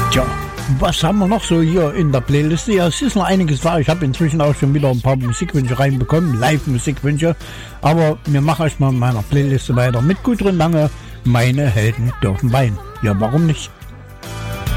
Tja, was haben wir noch so hier in der Playliste? Ja, es ist noch einiges da. Ich habe inzwischen auch schon wieder ein paar Musikwünsche reinbekommen, Live-Musikwünsche. Aber wir machen erstmal in meiner Playliste weiter mit Gudrun Lange. Meine Helden dürfen weinen. Ja, warum nicht?